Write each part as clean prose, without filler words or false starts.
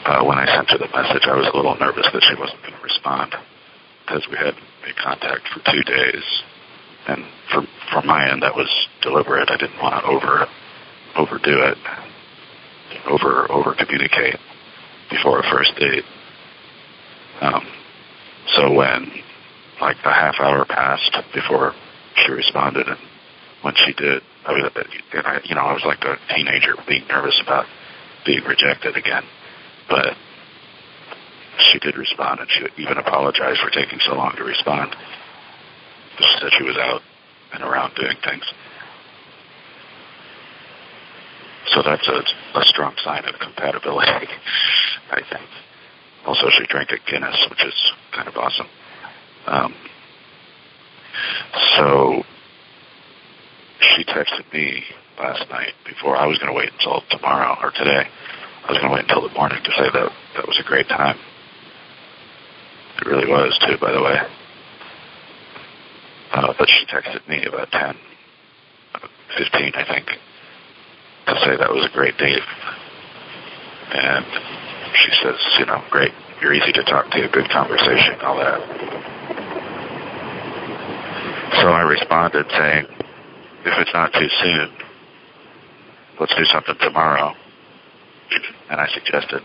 when I sent her the message, I was a little nervous that she wasn't going to respond because we had made contact for 2 days. And from my end, that was deliberate. I didn't want to overdo it, over communicate before a first date. So when like a half hour passed before she responded, and when she did, I was like a teenager being nervous about being rejected again. But she did respond, and she even apologized for taking so long to respond. She said she was out and around doing things. So that's a strong sign of compatibility, I think. Also, she drank a Guinness, which is kind of awesome. So she texted me last night before. I was going to wait until tomorrow or today. I was going to wait until the morning to say that was a great time. It really was, too, by the way. But she texted me about 10:15, I think, to say that was a great date. And she says, great, you're easy to talk to, good conversation, all that. So I responded saying, if it's not too soon, let's do something tomorrow. And I suggested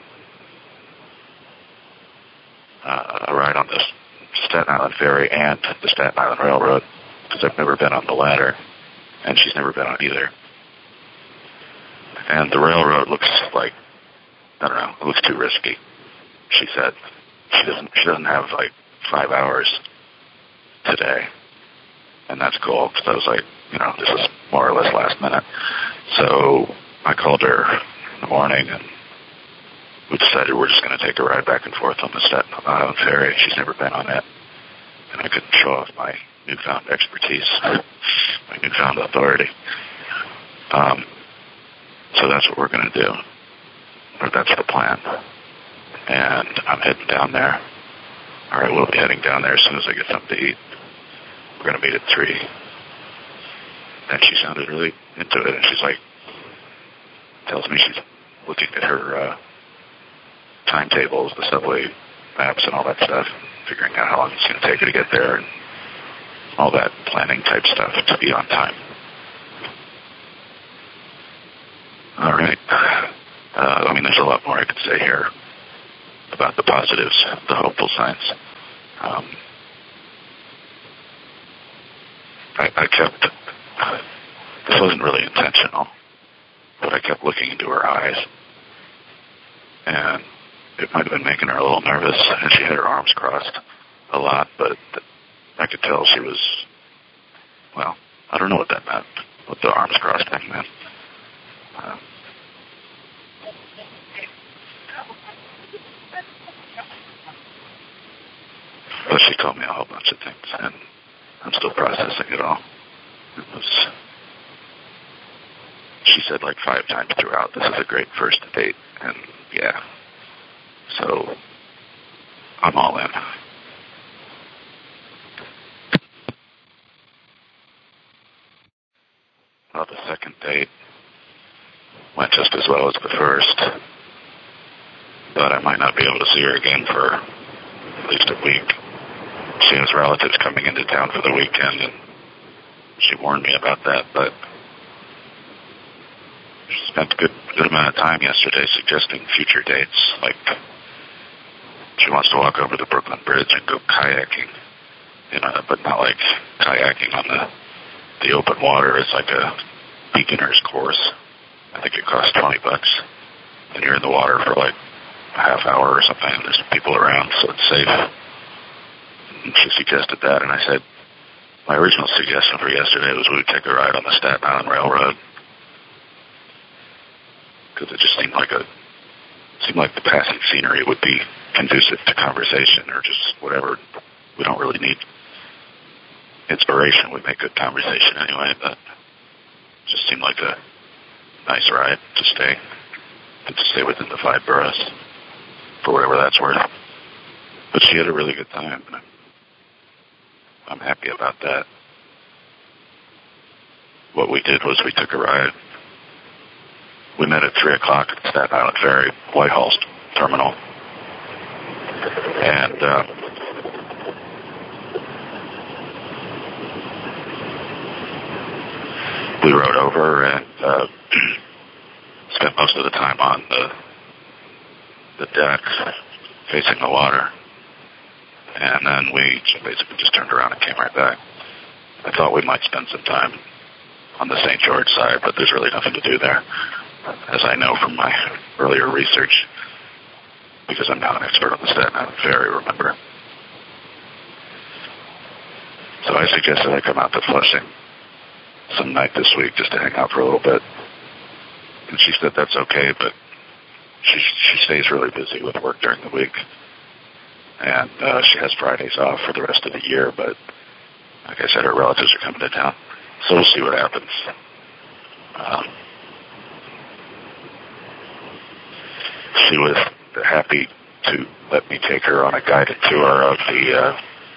a ride on the Staten Island Ferry and the Staten Island Railroad, because I've never been on the latter, and she's never been on either. And the railroad looks like, I don't know, it looks too risky. She said she doesn't have like 5 hours today, and that's cool, because I was like, this is more or less last minute. So I called her in the morning, and we decided we're just going to take a ride back and forth on the Staten Island Ferry. She's never been on it, and I couldn't show off my newfound expertise, my newfound authority. So that's what we're going to do, or that's the plan. And I'm heading down there, or I will be heading down there as soon as I get something to eat. We're going to meet at 3. And she sounded really into it, and she's like, tells me she's looking at her timetables, the subway maps and all that stuff, figuring out how long it's going to take her to get there, and all that planning type stuff to be on time. All right. There's a lot more I could say here about the positives, the hopeful signs. I kept, this wasn't really intentional, but I kept looking into her eyes, and it might have been making her a little nervous, and she had her arms crossed a lot, but I could tell she was, I don't know what that meant, what the arms crossed thing meant. But she told me a whole bunch of things, and I'm still processing it all. She said like 5 times throughout, this is a great first date, and yeah. So I'm all in. Well, the second date went just as well as the first, but I might not be able to see her again for at least a week. She has relatives coming into town for the weekend, and she warned me about that, but she spent a good amount of time yesterday suggesting future dates, like she wants to walk over the Brooklyn Bridge and go kayaking, but not like kayaking on the open water. It's like a beginner's course. I think it costs $20, and you're in the water for like a half hour or something, and there's people around, so it's safe. And she suggested that, and I said, my original suggestion for yesterday was we would take a ride on the Staten Island Railroad, because it just seemed like the passing scenery would be conducive to conversation or just whatever. We don't really need inspiration. We make good conversation anyway, but it just seemed like a nice ride to stay within the 5 boroughs for whatever that's worth. But she had a really good time, and I'm happy about that. What we did was we took a ride. We met at 3 o'clock at the Staten Island Ferry, Whitehall terminal. And we rode over and spent most of the time on the deck facing the water. And then we basically just turned around and came right back. I thought we might spend some time on the St. George side, but there's really nothing to do there, as I know from my earlier research, because I'm not an expert on the Staten Island Ferry, remember. So I suggested I come out to Flushing some night this week just to hang out for a little bit. And she said that's okay, but she stays really busy with work during the week. And she has Fridays off for the rest of the year, but like I said, her relatives are coming to town. So we'll see what happens. She was happy to let me take her on a guided tour of the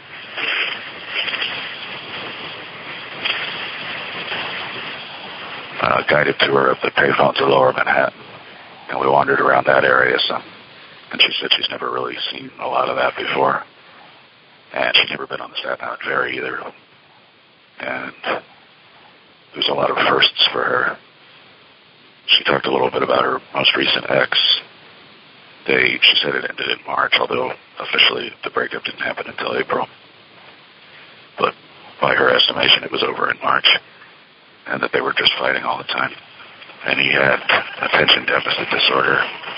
payphones of Lower Manhattan, and we wandered around that area some. And she said she's never really seen a lot of that before, and she's never been on the Staten Island Ferry either. And there's a lot of firsts for her. She talked a little bit about her most recent ex. She said it ended in March, although officially the breakup didn't happen until April. But by her estimation, it was over in March, and that they were just fighting all the time. And he had attention deficit disorder,